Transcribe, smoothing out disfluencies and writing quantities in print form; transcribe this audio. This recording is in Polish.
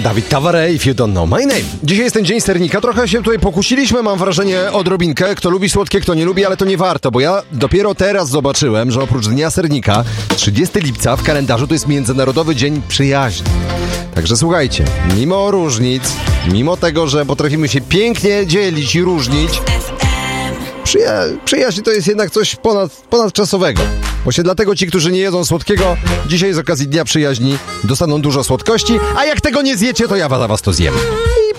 Dawid Tavare, if you don't know my name. Dzisiaj jest ten dzień sernika, trochę się tutaj pokusiliśmy, mam wrażenie, odrobinkę. Kto lubi słodkie, kto nie lubi, ale to nie warto, bo ja dopiero teraz zobaczyłem, że oprócz Dnia Sernika 30 lipca w kalendarzu to jest Międzynarodowy Dzień Przyjaźni. Także słuchajcie, mimo różnic, mimo tego, że potrafimy się pięknie dzielić i różnić, przyjaźń to jest jednak coś ponadczasowego. Właśnie dlatego ci, którzy nie jedzą słodkiego, dzisiaj z okazji Dnia Przyjaźni dostaną dużo słodkości, a jak tego nie zjecie, to ja za was to zjem.